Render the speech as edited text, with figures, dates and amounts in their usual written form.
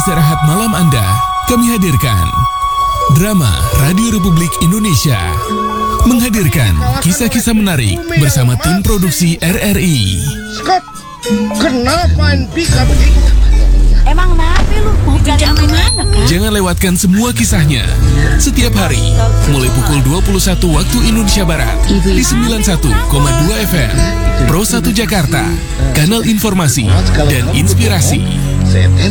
istirahat malam Anda, kami hadirkan Drama Radio Republik Indonesia menghadirkan kisah-kisah menarik bersama tim produksi RRI. Skop, kenapa pika begitu? Emang napi lu mau cari mana kan? Jangan lewatkan semua kisahnya setiap hari mulai pukul 21 waktu Indonesia Barat di 91,2 FM Pro 1 Jakarta, kanal informasi dan inspirasi.